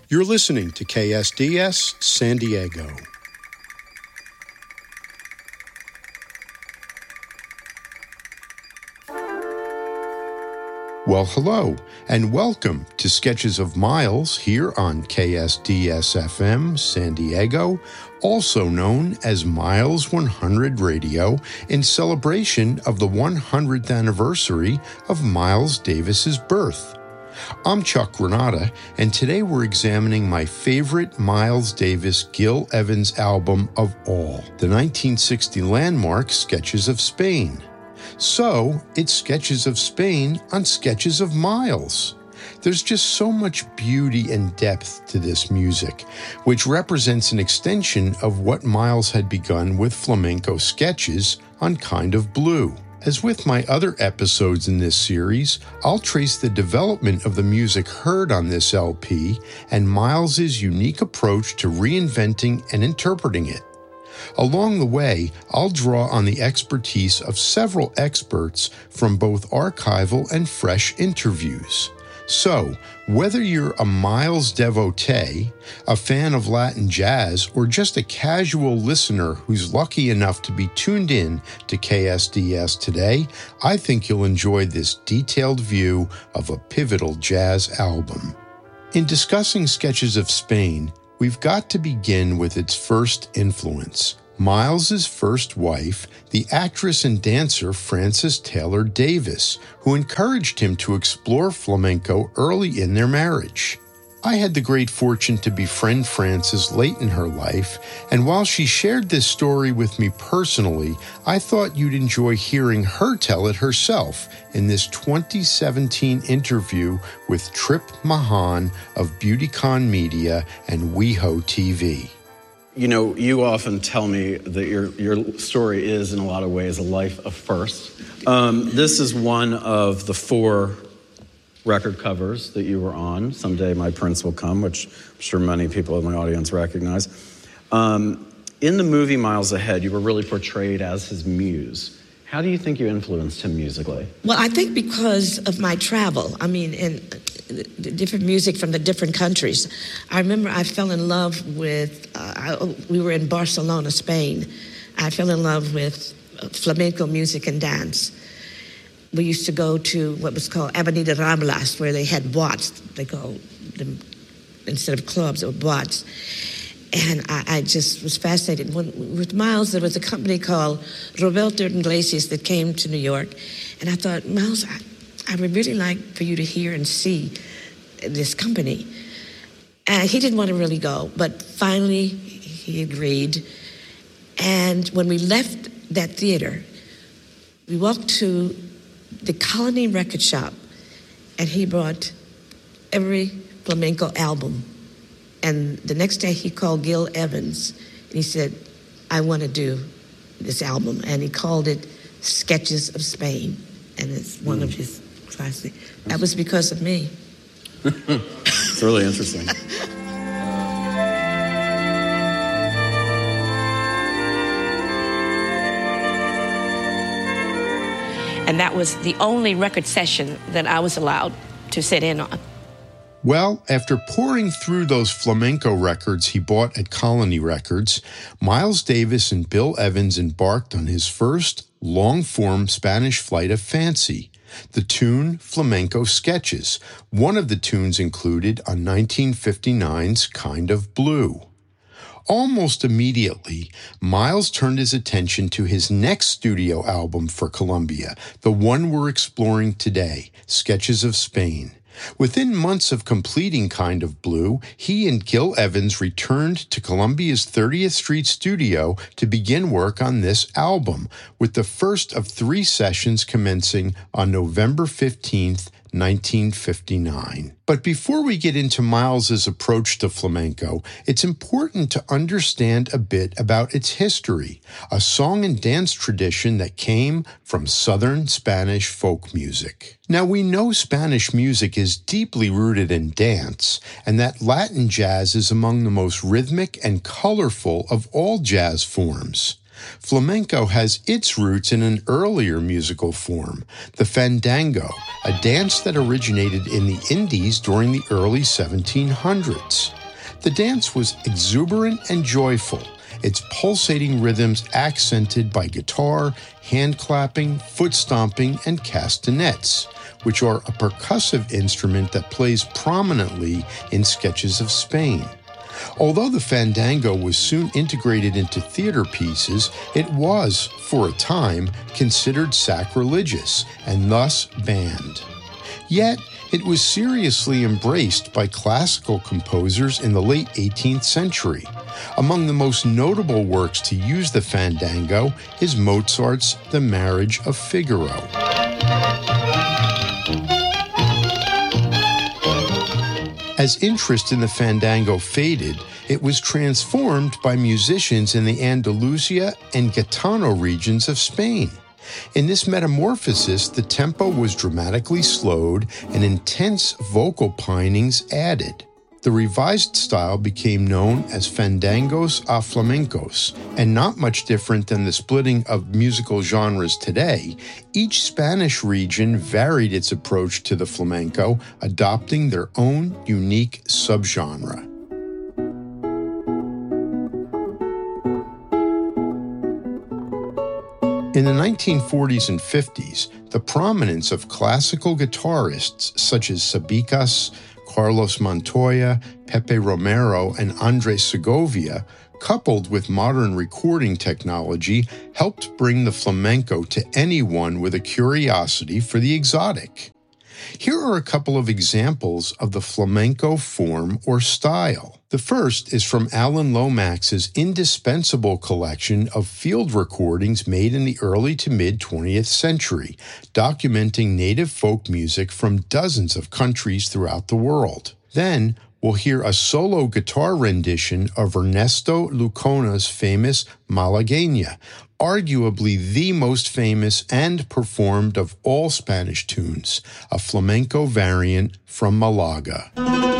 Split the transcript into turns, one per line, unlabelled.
You're listening to KSDS San Diego. Well, hello, and welcome to Sketches of Miles here on KSDS-FM San Diego, also known as Miles 100 Radio, in celebration of the 100th anniversary of Miles Davis's birth. I'm Chuck Granata, and today we're examining my favorite Miles Davis Gil Evans album of all, the 1960 landmark Sketches of Spain. So, it's Sketches of Spain on Sketches of Miles. There's just so much beauty and depth to this music, which represents an extension of what Miles had begun with flamenco sketches on Kind of Blue. As with my other episodes in this series, I'll trace the development of the music heard on this LP and Miles's unique approach to reinventing and interpreting it. Along the way, I'll draw on the expertise of several experts from both archival and fresh interviews. So, whether you're a Miles devotee, a fan of Latin jazz, or just a casual listener who's lucky enough to be tuned in to KSDS today, I think you'll enjoy this detailed view of a pivotal jazz album. In discussing Sketches of Spain, we've got to begin with its first influence, Miles's first wife, the actress and dancer Frances Taylor Davis, who encouraged him to explore flamenco early in their marriage. I had the great fortune to befriend Frances late in her life, and while she shared this story with me personally, I thought you'd enjoy hearing her tell it herself in this 2017 interview with Trip Mahan of Beautycon Media and WeHo TV.
You know, you often tell me that your story is, in a lot of ways, a life of firsts. This is one of the 4 record covers that you were on. Someday My Prince Will Come, which I'm sure many people in my audience recognize. In the movie Miles Ahead, you were really portrayed as his muse. How do you think you influenced him musically?
Well, I think because of my travel. I mean, in different music from the different countries. I remember I fell in love with, we were in Barcelona, Spain. I fell in love with flamenco music and dance. We used to go to what was called Avenida Ramblas, where they had boîtes. They called them, instead of clubs, they were boîtes. And I just was fascinated. With Miles, there was a company called Roberto Iglesias that came to New York. And I thought, Miles, I would really like for you to hear and see this company. He didn't want to really go, but finally he agreed. And when we left that theater, we walked to the Colony record shop, and he brought every flamenco album. And the next day he called Gil Evans, and he said, I want to do this album. And he called it Sketches of Spain. And it's one of his classic. That was because of me.
It's really interesting.
And that was the only record session that I was allowed to sit in on.
Well, after pouring through those flamenco records he bought at Colony Records, Miles Davis and Bill Evans embarked on his first long-form Spanish flight of fancy, the tune Flamenco Sketches. One of the tunes included on 1959's Kind of Blue. Almost immediately, Miles turned his attention to his next studio album for Columbia, the one we're exploring today, Sketches of Spain. Within months of completing Kind of Blue, he and Gil Evans returned to Columbia's 30th Street studio to begin work on this album, with the first of 3 sessions commencing on November 15th, 1959. But before we get into Miles's approach to flamenco, it's important to understand a bit about its history, a song and dance tradition that came from Southern Spanish folk music. Now, we know Spanish music is deeply rooted in dance, and that Latin jazz is among the most rhythmic and colorful of all jazz forms. Flamenco has its roots in an earlier musical form, the fandango, a dance that originated in the Indies during the early 1700s. The dance was exuberant and joyful, its pulsating rhythms accented by guitar, hand clapping, foot stomping, and castanets, which are a percussive instrument that plays prominently in Sketches of Spain. Although the fandango was soon integrated into theater pieces, it was, for a time, considered sacrilegious and thus banned. Yet, it was seriously embraced by classical composers in the late 18th century. Among the most notable works to use the fandango is Mozart's The Marriage of Figaro. As interest in the fandango faded, it was transformed by musicians in the Andalusia and Gitano regions of Spain. In this metamorphosis, the tempo was dramatically slowed and intense vocal pinings added. The revised style became known as fandangos a flamencos, and not much different than the splitting of musical genres today, each Spanish region varied its approach to the flamenco, adopting their own unique subgenre. In the 1940s and 50s, the prominence of classical guitarists such as Sabicas, Carlos Montoya, Pepe Romero, and Andres Segovia, coupled with modern recording technology, helped bring the flamenco to anyone with a curiosity for the exotic. Here are a couple of examples of the flamenco form or style. The first is from Alan Lomax's indispensable collection of field recordings made in the early to mid-20th century, documenting native folk music from dozens of countries throughout the world. Then, we'll hear a solo guitar rendition of Ernesto Lucona's famous Malagueña, arguably the most famous and performed of all Spanish tunes, a flamenco variant from Malaga.